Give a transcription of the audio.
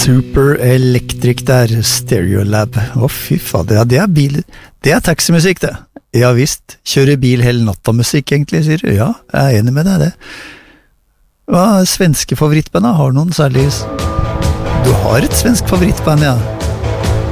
Super Electric der, Stereolab. Å, fy fader, ja, det er taximusikk, det. Ja visst, kjører bil hele natta musikk, egentlig, sier du. Ja, jeg er enig med deg, det. Hva er svenske favorittband, da? Har du noen særlig... Du har et svensk favorittband, ja.